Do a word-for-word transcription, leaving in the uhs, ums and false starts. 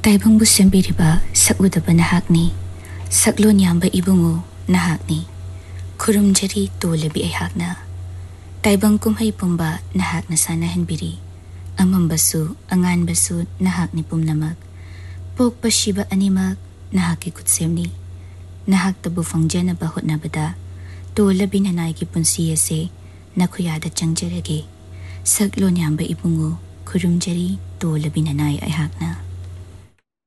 Taibangbu sembiriba sakudaba nahakni, saklon yamba ibungo nahakni, khurumjari tolabi aihakna. Taibang kumhai pumba nahakna sanahanbiri, amambasu anganbasu nahakni pumnamak, pokpa shiba animak nahaki kutsemni, nahak tabu fangjanaba hotnabada, tolabi nanay ki punsi ase nakuyada changjarage, saklon yamba ibungo khurumjari tolabi nanay aihakna.